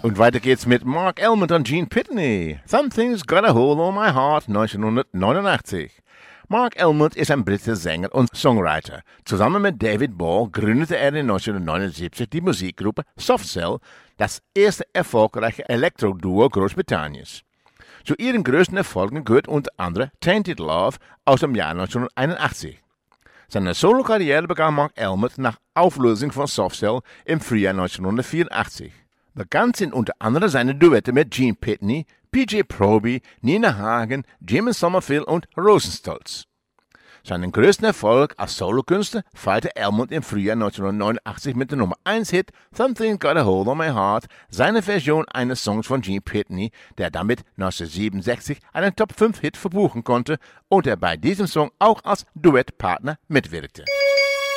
Und weiter geht's mit Mark Elmond und Gene Pitney. Something's Got a Hold on My Heart, 1989. Mark Elmond ist ein britischer Sänger und Songwriter. Zusammen mit David Ball gründete er in 1979 die Musikgruppe Soft Cell, das erste erfolgreiche Elektro-Duo Großbritanniens. Zu ihren größten Erfolgen gehört unter anderem Tainted Love aus dem Jahr 1981. Seine Solo-Karriere begann Mark Elmond nach Auflösung von Soft Cell im Frühjahr 1984. Bekannt sind unter anderem seine Duette mit Gene Pitney, PJ Proby, Nina Hagen, Jimmy Somerville und Rosenstolz. Seinen größten Erfolg als Solokünstler feierte Elmond im Frühjahr 1989 mit dem Nummer 1-Hit Something Got a Hold on My Heart, seine Version eines Songs von Gene Pitney, der damit 1967 einen Top-5-Hit verbuchen konnte und er bei diesem Song auch als Duettpartner mitwirkte.